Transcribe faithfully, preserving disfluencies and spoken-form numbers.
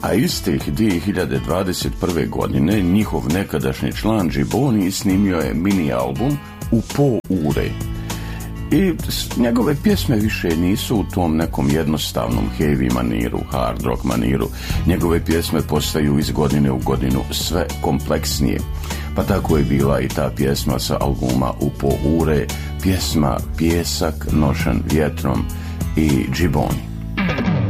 A istih dvije hiljade dvadeset prve. godine njihov nekadašnji član Gibboni snimio je mini album U po ure. I njegove pjesme više nisu u tom nekom jednostavnom heavy maniru, hard rock maniru. Njegove pjesme postaju iz godine u godinu sve kompleksnije. Pa tako je bila i ta pjesma sa albuma U po ure, pjesma Pjesak nošen vjetrom i Gibboni.